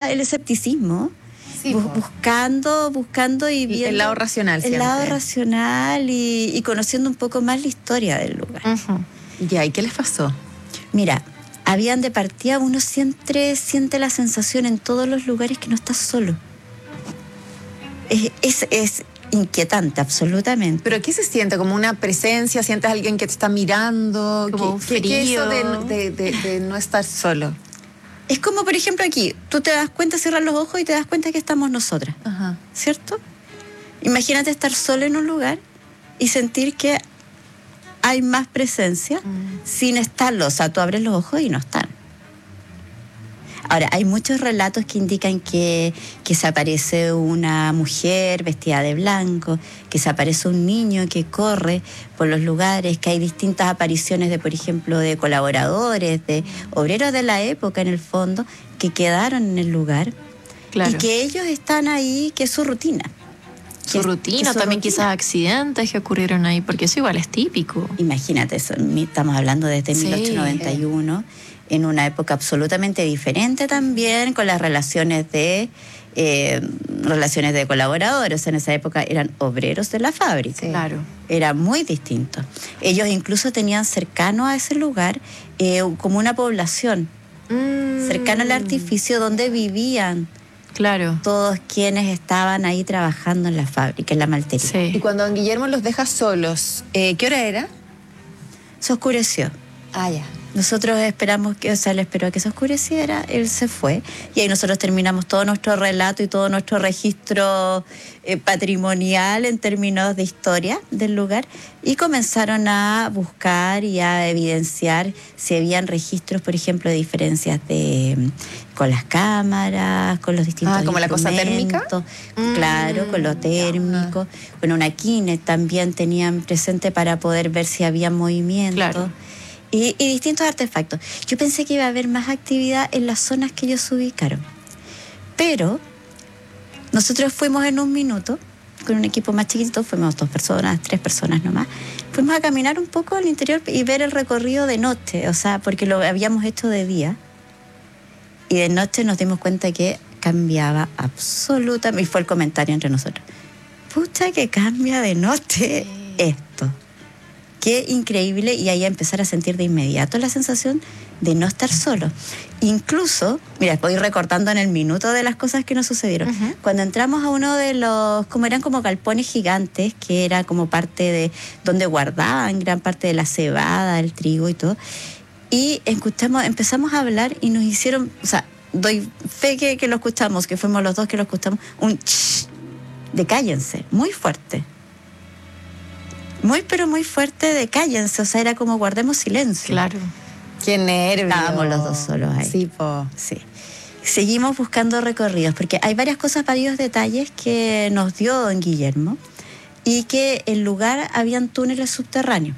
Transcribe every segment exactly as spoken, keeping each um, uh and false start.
la, el escepticismo. Sí, Bu- buscando, buscando y viendo el lado racional el siempre. lado racional y, y conociendo un poco más la historia del lugar. Uh-huh. Ya, ¿y qué les pasó? Mira, habían de partida, uno siempre siente la sensación en todos los lugares que no estás solo. Es, es, es inquietante, absolutamente. ¿Pero qué se siente? ¿Como una presencia? ¿Sientes a alguien que te está mirando? Como un ¿Qué, qué es eso frío? de, de, de, de no estar solo? Es como, por ejemplo, aquí, tú te das cuenta, cierras los ojos y te das cuenta que estamos nosotras, Ajá. ¿cierto? Imagínate estar solo en un lugar y sentir que hay más presencia mm. sin estarlo. O sea, tú abres los ojos y no están. Ahora, hay muchos relatos que indican que, que se aparece una mujer vestida de blanco, que se aparece un niño que corre por los lugares, que hay distintas apariciones de, por ejemplo, de colaboradores, de obreros de la época en el fondo, que quedaron en el lugar. Claro. Y que ellos están ahí, que es su rutina. Su que, rutina, que su también rutina. Quizás accidentes que ocurrieron ahí, porque eso igual es típico. Imagínate, eso, estamos hablando desde Sí. mil ochocientos noventa y uno, en una época absolutamente diferente también, con las relaciones de eh, relaciones de colaboradores. En esa época eran obreros de la fábrica. Sí. Claro. Era muy distinto. Ellos incluso tenían cercano a ese lugar eh, como una población, Mm. cercano al artificio donde vivían Claro. todos quienes estaban ahí trabajando en la fábrica, en la maltería. Sí. Y cuando don Guillermo los deja solos, eh, ¿qué hora era? Se oscureció. Ah, ya. Nosotros esperamos que, o sea, él esperó a que se oscureciera, él se fue, y ahí nosotros terminamos todo nuestro relato y todo nuestro registro eh, patrimonial en términos de historia del lugar, y comenzaron a buscar y a evidenciar si habían registros, por ejemplo, de diferencias de con las cámaras, con los distintos Ah, ¿como la cosa térmica? Claro, Mm, con lo térmico, con una Kinect también tenían presente para poder ver si había movimiento. Claro. Y, y distintos artefactos. Yo pensé que iba a haber más actividad en las zonas que ellos ubicaron. Pero nosotros fuimos en un minuto, con un equipo más chiquitito, fuimos dos personas, tres personas nomás. Fuimos a caminar un poco al interior y ver el recorrido de noche, o sea, porque lo habíamos hecho de día. Y de noche nos dimos cuenta que cambiaba absolutamente, y fue el comentario entre nosotros. Pucha, que cambia de noche Sí. esto. Qué increíble, y ahí a empezar a sentir de inmediato la sensación de no estar solo. Incluso, mira, voy recortando en el minuto de las cosas que nos sucedieron. Uh-huh. Cuando entramos a uno de los, como eran como galpones gigantes, que era como parte de donde guardaban gran parte de la cebada, el trigo y todo, y escuchamos, empezamos a hablar y nos hicieron, o sea, doy fe que, que lo escuchamos, que fuimos los dos que lo escuchamos, un ch de cállense, muy fuerte. Muy, pero muy fuerte de cállense, o sea, era como guardemos silencio. Claro. Qué nervios. Estábamos los dos solos ahí. Sí, po. Sí. Seguimos buscando recorridos, porque hay varias cosas, varios detalles que nos dio don Guillermo, y que en lugar habían túneles subterráneos.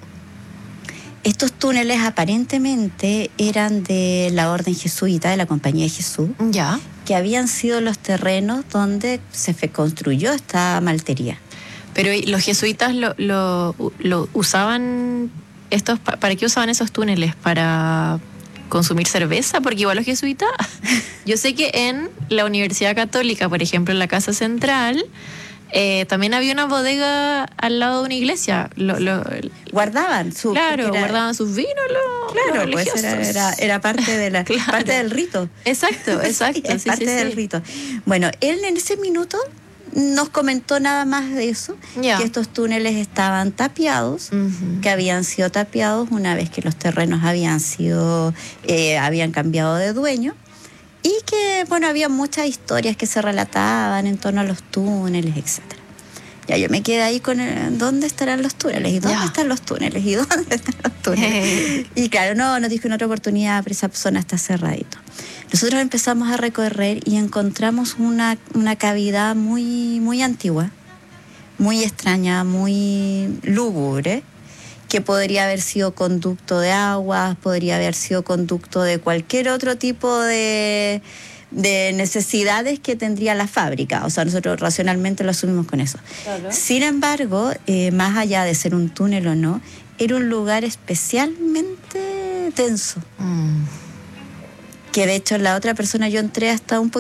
Estos túneles aparentemente eran de la orden jesuita, de la Compañía de Jesús, Ya. que habían sido los terrenos donde se construyó esta maltería. Pero ¿y los jesuitas lo, lo, lo usaban estos, ¿para qué usaban esos túneles? ¿Para consumir cerveza? Porque igual los jesuitas, yo sé que en la Universidad Católica, por ejemplo, en la Casa Central, eh, también había una bodega al lado de una iglesia. Lo, lo, guardaban su claro, era, guardaban sus vinos los, claro, los pues religiosos. era, era, era parte de la Claro. parte del rito. Exacto, exacto. Sí, es sí, parte sí, del sí. rito. Bueno, él en ese minuto nos comentó nada más de eso, Ya. que estos túneles estaban tapiados, Uh-huh. que habían sido tapiados una vez que los terrenos habían sido, eh, habían cambiado de dueño, y que, bueno, había muchas historias que se relataban en torno a los túneles, etcétera. Ya yo me quedé ahí con el, ¿dónde estarán los túneles? ¿Y dónde Ya. están los túneles? ¿Y dónde están los túneles? Y claro, no, nos dijo en otra oportunidad, pero esa zona está cerradito. Nosotros empezamos a recorrer y encontramos una, una cavidad muy, muy antigua, muy extraña, muy lúgubre, que podría haber sido conducto de aguas, podría haber sido conducto de cualquier otro tipo de, de necesidades que tendría la fábrica. O sea, nosotros racionalmente lo asumimos con eso. Claro. Sin embargo, eh, más allá de ser un túnel o no, era un lugar especialmente denso. Mm. Que de hecho la otra persona, yo entré hasta un poquito